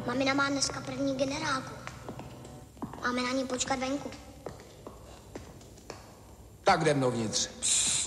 Mamina má dneska první generálku. Máme na ní počkat venku. Tak jdem dovnitř.